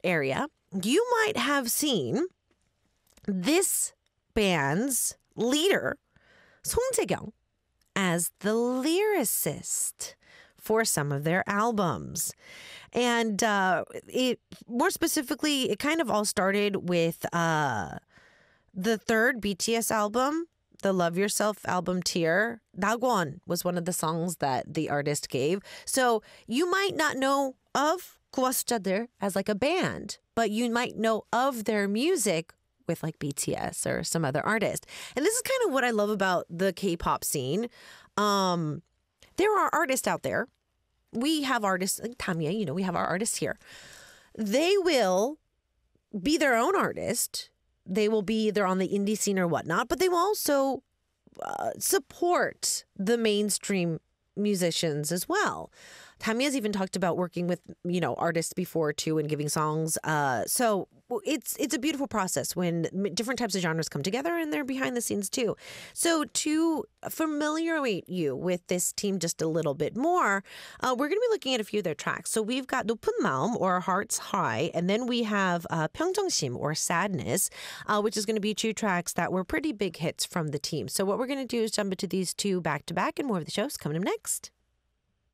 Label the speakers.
Speaker 1: area, you might have seen this band's leader, Song Jae-kyung, as the lyricist for some of their albums. And more specifically, it kind of all started with the third BTS album, the Love Yourself album tier. Dagwon was one of the songs that the artist gave. So you might not know of 구와수자들 as like a band, but you might know of their music with like BTS or some other artist. And this is kind of what I love about the K-pop scene. There are artists out there. We have artists like Tamiya, we have our artists here. They will be their own artist. They will be either on the indie scene or whatnot, but they will also support the mainstream musicians as well. Tamiya's even talked about working with, artists before too and giving songs. So it's a beautiful process when different types of genres come together and they're behind the scenes too. So to familiarize you with this team just a little bit more, we're going to be looking at a few of their tracks. So we've got 높은 마음 or Hearts High, and then we have 평정심 or Sadness, which is going to be two tracks that were pretty big hits from the team. So what we're going to do is jump into these two back to back, and more of the show's coming up next.